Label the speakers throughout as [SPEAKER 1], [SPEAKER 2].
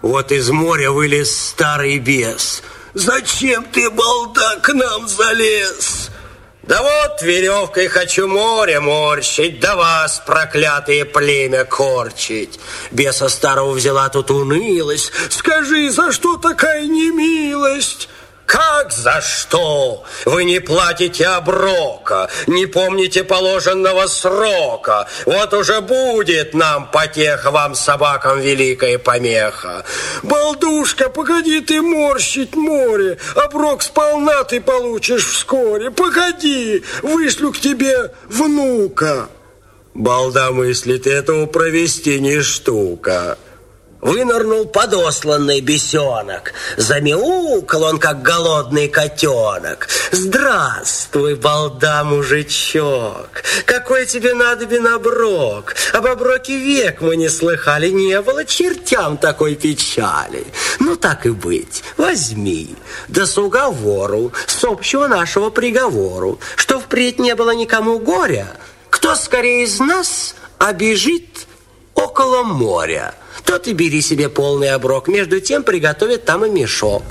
[SPEAKER 1] Вот из моря вылез старый бес. Зачем ты, балда, к нам залез? Да вот веревкой хочу море морщить, да вас, проклятые племя, корчить. Беса старого взяла тут унылость. Скажи, за что такая немилость? Как за что? Вы не платите оброка, не помните положенного срока. Вот уже будет нам потеха, вам, собакам, великая помеха. Балдушка, погоди ты морщить море, оброк сполна ты получишь вскоре. Погоди, вышлю к тебе внука. Балда мыслит, этого провести не штука. Вынырнул подосланный бесенок. Замяукал он, как голодный котенок. Здравствуй, балда, мужичок. Какой тебе надобен оброк? Об оброке век мы не слыхали. Не было чертям такой печали. Ну, так и быть, возьми. Да с уговору, с общего нашего приговору, что впредь не было никому горя. Кто скорее из нас обежит около моря, тот и бери себе полный оброк. Между тем приготовят там и мешок.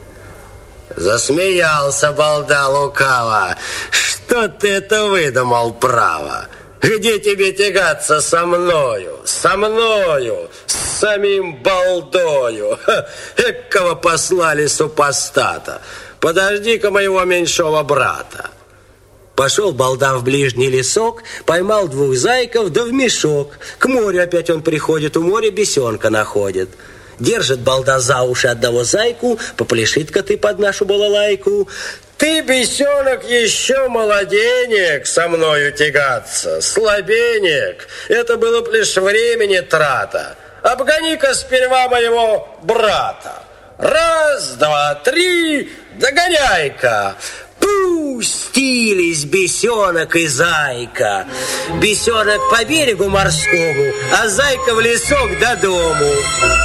[SPEAKER 1] Засмеялся балда лукаво. Что ты это выдумал, право? Где тебе тягаться со мною? Со мною, с самим балдою. Экого послали супостата. Подожди-ка моего меньшого брата. Пошел балда в ближний лесок, поймал 2 зайков, да в мешок. К морю опять он приходит, у моря бесенка находит. Держит балда за уши одного зайку, попляшит-ка ты под нашу балалайку. Ты, бесенок, еще молоденек со мною тягаться, слабенек. Это было б лишь времени трата. Обгони-ка сперва моего брата. 1, 2, 3, догоняй-ка. Пустились бесенок и зайка. Бесенок по берегу морскому, а зайка в лесок до дому.